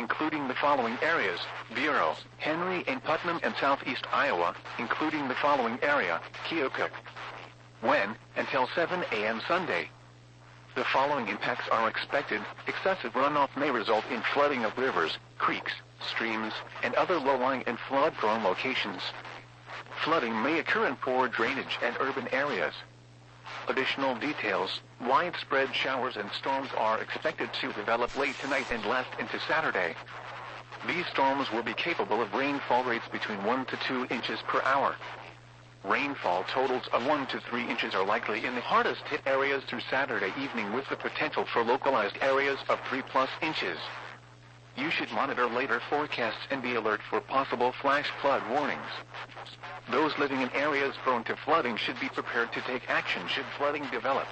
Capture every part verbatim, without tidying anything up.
including the following areas: Vero, Henry and Putnam and southeast Iowa, including the following area: Keokuk. When? Until seven a m Sunday. The following impacts are expected. Excessive runoff may result in flooding of rivers, creeks, streams, and other low-lying and flood-prone locations. Flooding may occur in poor drainage and urban areas. Additional details: widespread showers and storms are expected to develop late tonight and last into Saturday. These storms will be capable of rainfall rates between one to two inches per hour. Rainfall totals of one to three inches are likely in the hardest hit areas through Saturday evening, with the potential for localized areas of three plus inches. You should monitor later forecasts and be alert for possible flash flood warnings. Those living in areas prone to flooding should be prepared to take action should flooding develop.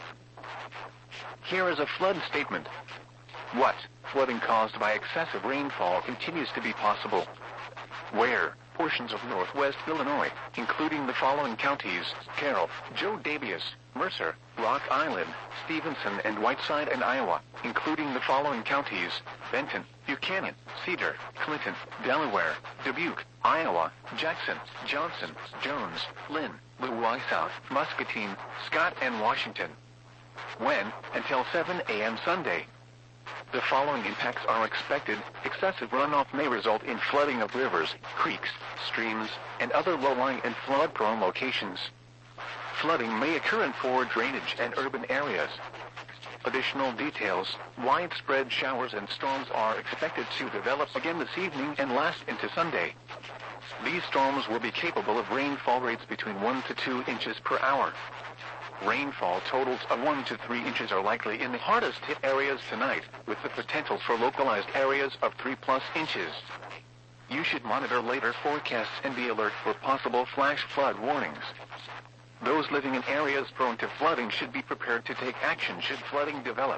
Here is a flood statement. What? Flooding caused by excessive rainfall continues to be possible. Where? Portions of northwest Illinois, including the following counties: Carroll, Joe Daviess, Mercer, Rock Island, Stevenson, and Whiteside, and Iowa, including the following counties: Benton, Buchanan, Cedar, Clinton, Delaware, Dubuque, Iowa, Jackson, Johnson, Jones, Lynn, Lewis South, Muscatine, Scott, and Washington. When? Until seven a m Sunday. The following impacts are expected. Excessive runoff may result in flooding of rivers, creeks, streams, and other low-lying and flood-prone locations. Flooding may occur in poor drainage and urban areas. Additional details: widespread showers and storms are expected to develop again this evening and last into Sunday. These storms will be capable of rainfall rates between one to two inches per hour. Rainfall totals of one to three inches are likely in the hardest hit areas tonight, with the potential for localized areas of three plus inches. You should monitor later forecasts and be alert for possible flash flood warnings. Those living in areas prone to flooding should be prepared to take action should flooding develop.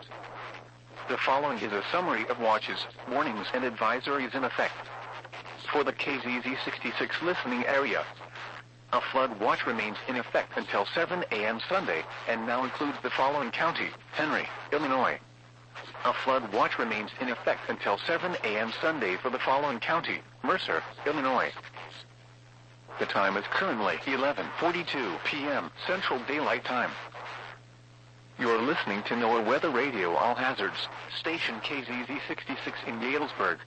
The following is a summary of watches, warnings, and advisories in effect. For the K Z Z sixty-six listening area, a flood watch remains in effect until seven a m Sunday, and now includes the following county: Henry, Illinois. A flood watch remains in effect until seven a m Sunday for the following county: Mercer, Illinois. The time is currently eleven forty-two p m Central Daylight Time. You're listening to NOAA Weather Radio All Hazards, station K Z Z sixty-six in Galesburg.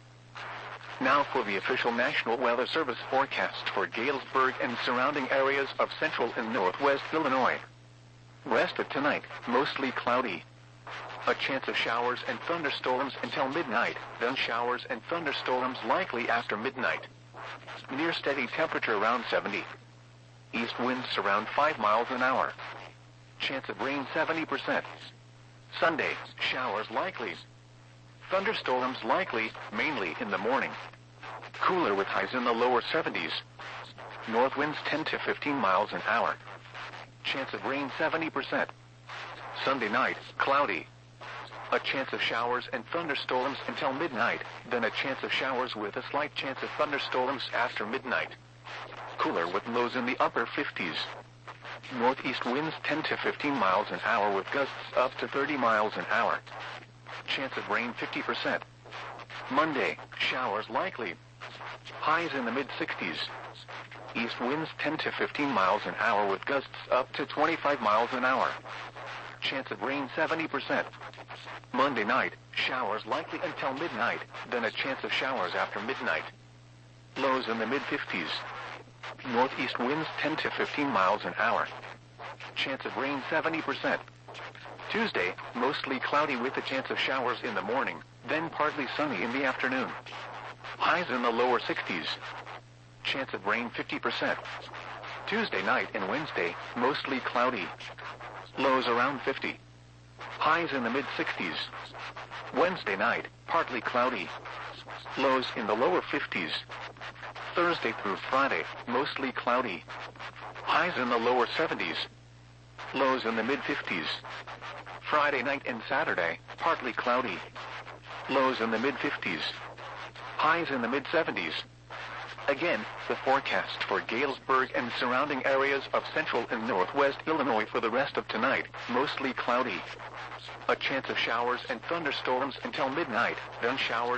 Now for the official National Weather Service forecast for Galesburg and surrounding areas of central and northwest Illinois. Rest of tonight, mostly cloudy. A chance of showers and thunderstorms until midnight, then showers and thunderstorms likely after midnight. Near steady temperature around seventy. East winds around five miles an hour. Chance of rain seventy percent. Sunday, showers likely. Thunderstorms likely, mainly in the morning. Cooler with highs in the lower seventies. North winds ten to fifteen miles an hour. Chance of rain seventy percent. Sunday night, cloudy. A chance of showers and thunderstorms until midnight, then a chance of showers with a slight chance of thunderstorms after midnight. Cooler with lows in the upper fifties. Northeast winds ten to fifteen miles an hour with gusts up to thirty miles an hour. Chance of rain fifty percent. Monday, showers likely. Highs in the mid-sixties. East winds ten to fifteen miles an hour with gusts up to twenty-five miles an hour. Chance of rain seventy percent. Monday night, showers likely until midnight, then a chance of showers after midnight. Lows in the mid-fifties. Northeast winds ten to fifteen miles an hour. Chance of rain seventy percent. Tuesday, mostly cloudy with a chance of showers in the morning, then partly sunny in the afternoon. Highs in the lower sixties. Chance of rain fifty percent. Tuesday night and Wednesday, mostly cloudy. Lows around fifty. Highs in the mid-sixties. Wednesday night, partly cloudy. Lows in the lower fifties. Thursday through Friday, mostly cloudy. Highs in the lower seventies. Lows in the mid-fifties. Friday night and Saturday, partly cloudy. Lows in the mid-fifties. Highs in the mid-seventies. Again, the forecast for Galesburg and surrounding areas of central and northwest Illinois for the rest of tonight, mostly cloudy. A chance of showers and thunderstorms until midnight, then showers